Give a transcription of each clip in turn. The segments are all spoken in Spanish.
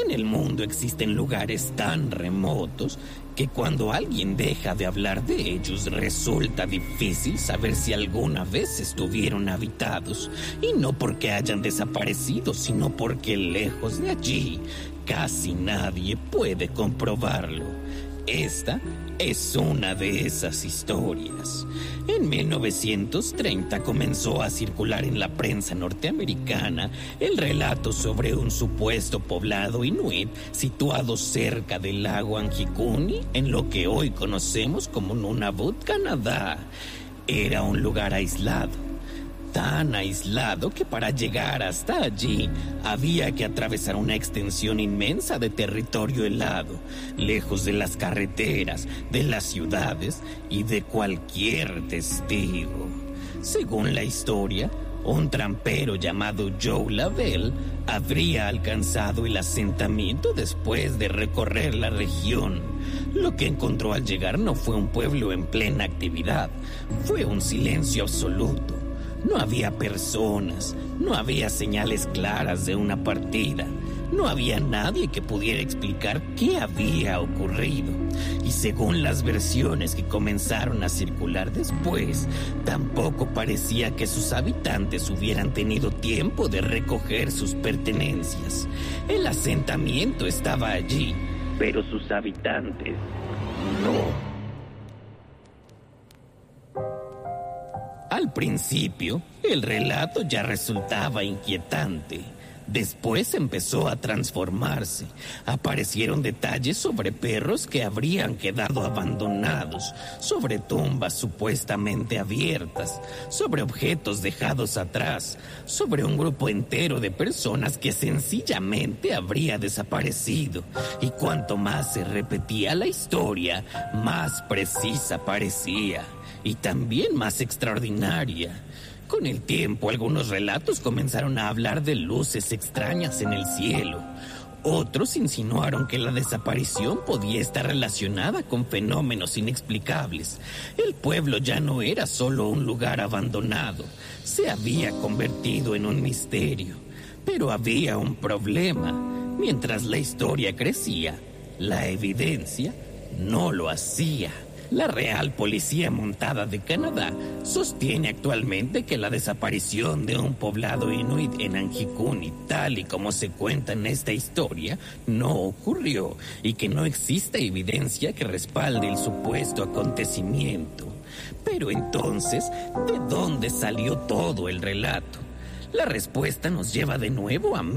En el mundo existen lugares tan remotos que cuando alguien deja de hablar de ellos resulta difícil saber si alguna vez estuvieron habitados, y no porque hayan desaparecido, sino porque lejos de allí casi nadie puede comprobarlo. Esta es una de esas historias. En 1930 comenzó a circular en la prensa norteamericana el relato sobre un supuesto poblado inuit situado cerca del lago Anjikuni, en lo que hoy conocemos como Nunavut, Canadá. Era un lugar aislado. Tan aislado que para llegar hasta allí había que atravesar una extensión inmensa de territorio helado, lejos de las carreteras, de las ciudades y de cualquier testigo. Según la historia, un trampero llamado Joe Lavelle habría alcanzado el asentamiento después de recorrer la región. Lo que encontró al llegar no fue un pueblo en plena actividad, fue un silencio absoluto. No había personas, no había señales claras de una partida, no había nadie que pudiera explicar qué había ocurrido. Y según las versiones que comenzaron a circular después, tampoco parecía que sus habitantes hubieran tenido tiempo de recoger sus pertenencias. El asentamiento estaba allí, pero sus habitantes no. Al principio, el relato ya resultaba inquietante. Después empezó a transformarse. Aparecieron detalles sobre perros que habrían quedado abandonados, sobre tumbas supuestamente abiertas, sobre objetos dejados atrás, sobre un grupo entero de personas que sencillamente habría desaparecido. Y cuanto más se repetía la historia, más precisa parecía. Y también más extraordinaria. Con el tiempo, algunos relatos comenzaron a hablar de luces extrañas en el cielo. Otros insinuaron que la desaparición podía estar relacionada con fenómenos inexplicables. El pueblo ya no era solo un lugar abandonado, se había convertido en un misterio. Pero había un problema. Mientras la historia crecía, la evidencia no lo hacía. La Real Policía Montada de Canadá sostiene actualmente que la desaparición de un poblado inuit en Anjikuni, tal y como se cuenta en esta historia, no ocurrió y que no existe evidencia que respalde el supuesto acontecimiento. Pero entonces, ¿de dónde salió todo el relato? La respuesta nos lleva de nuevo a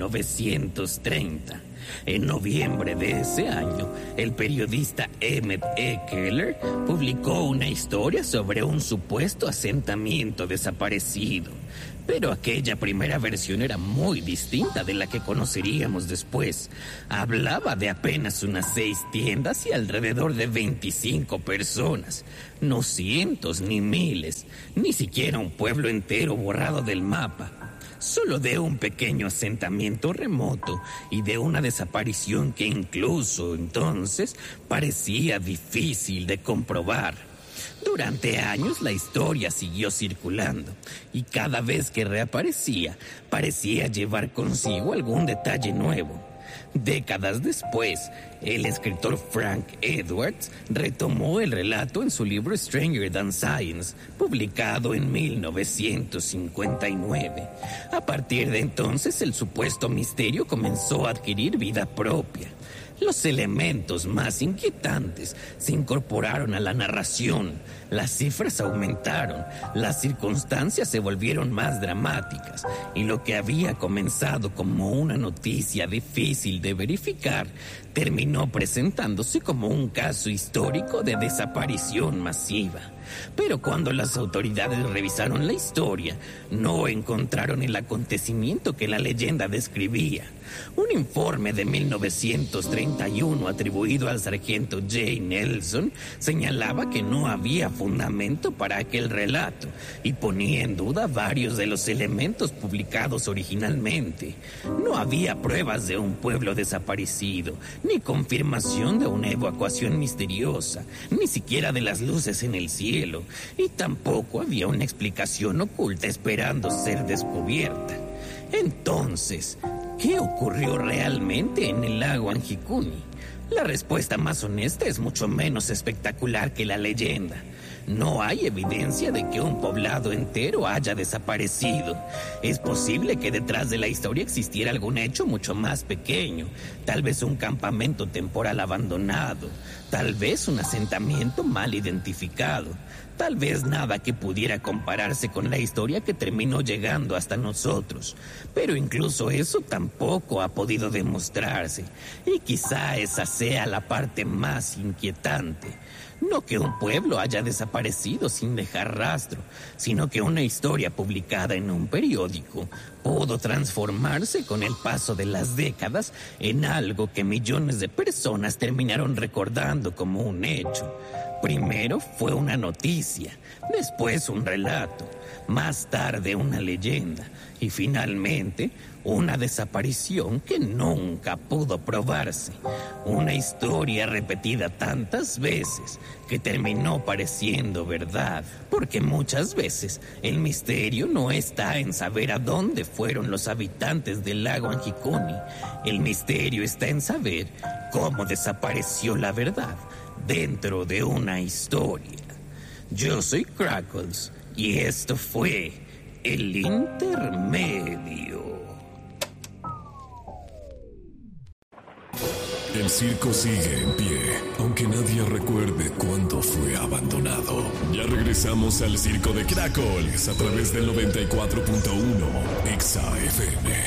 1930. En noviembre de ese año, el periodista Emmett E. Keller publicó una historia sobre un supuesto asentamiento desaparecido. Pero aquella primera versión era muy distinta de la que conoceríamos después. Hablaba de apenas unas 6 tiendas y alrededor de 25 personas. No cientos ni miles, ni siquiera un pueblo entero borrado del mapa. Solo de un pequeño asentamiento remoto y de una desaparición que incluso entonces parecía difícil de comprobar. Durante años la historia siguió circulando y cada vez que reaparecía parecía llevar consigo algún detalle nuevo. Décadas después, el escritor Frank Edwards retomó el relato en su libro Stranger Than Science, publicado en 1959. A partir de entonces, el supuesto misterio comenzó a adquirir vida propia. Los elementos más inquietantes se incorporaron a la narración, las cifras aumentaron, las circunstancias se volvieron más dramáticas y lo que había comenzado como una noticia difícil de verificar terminó presentándose como un caso histórico de desaparición masiva. Pero cuando las autoridades revisaron la historia, no encontraron el acontecimiento que la leyenda describía. Un informe de 1931 atribuido al sargento J. Nelson señalaba que no había fundamento para aquel relato y ponía en duda varios de los elementos publicados originalmente. No había pruebas de un pueblo desaparecido, ni confirmación de una evacuación misteriosa, ni siquiera de las luces en el cielo, y tampoco había una explicación oculta esperando ser descubierta. Entonces, ¿Qué ocurrió realmente en el lago Anjikuni? La respuesta más honesta es mucho menos espectacular que la leyenda. No hay evidencia de que un poblado entero haya desaparecido. Es posible que detrás de la historia existiera algún hecho mucho más pequeño. Tal vez un campamento temporal abandonado. Tal vez un asentamiento mal identificado. Tal vez nada que pudiera compararse con la historia que terminó llegando hasta nosotros. Pero incluso eso tampoco ha podido demostrarse. Y quizá esa sea la parte más inquietante. No que un pueblo haya desaparecido sin dejar rastro, sino que una historia publicada en un periódico pudo transformarse con el paso de las décadas en algo que millones de personas terminaron recordando como un hecho. Primero fue una noticia, después un relato, más tarde una leyenda y finalmente una desaparición que nunca pudo probarse. Una historia repetida tantas veces que terminó pareciendo verdad. Porque muchas veces el misterio no está en saber a dónde fueron los habitantes del lago Anjikuni. El misterio está en saber cómo desapareció la verdad dentro de una historia. Yo soy Crackles y esto fue El Intermedio. El circo sigue en pie, aunque nadie recuerde cuándo fue abandonado. Ya regresamos al Circo de Crackles a través del 94.1 Exa FM.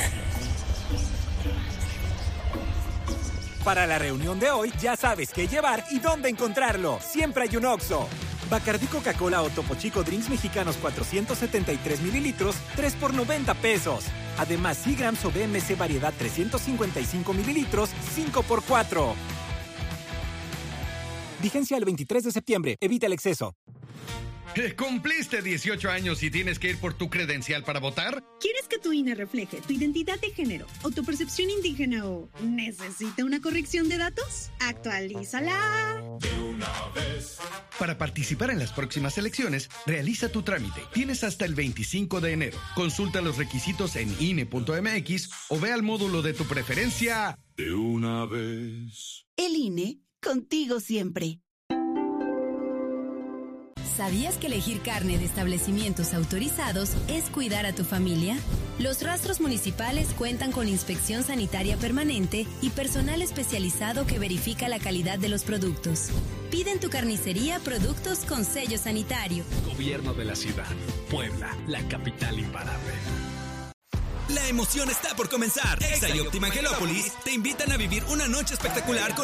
Para la reunión de hoy ya sabes qué llevar y dónde encontrarlo. Siempre hay un Oxxo. Bacardí Coca-Cola o Topo Chico Drinks Mexicanos 473 mililitros, 3 por 90 pesos. Además, Seagrams o BMC Variedad 355 mililitros, 5 por 4. Vigencia el 23 de septiembre. Evita el exceso. ¿Cumpliste 18 años y tienes que ir por tu credencial para votar? ¿Quieres que tu INE refleje tu identidad de género o tu percepción indígena o necesita una corrección de datos? ¡Actualízala! De una vez. Para participar en las próximas elecciones, realiza tu trámite. Tienes hasta el 25 de enero. Consulta los requisitos en INE.mx o ve al módulo de tu preferencia. De una vez. El INE, contigo siempre. ¿Sabías que elegir carne de establecimientos autorizados es cuidar a tu familia? Los rastros municipales cuentan con inspección sanitaria permanente y personal especializado que verifica la calidad de los productos. Pide en tu carnicería productos con sello sanitario. Gobierno de la ciudad. Puebla, la capital imparable. La emoción está por comenzar. Exa y Optima Angelópolis te invitan a vivir una noche espectacular con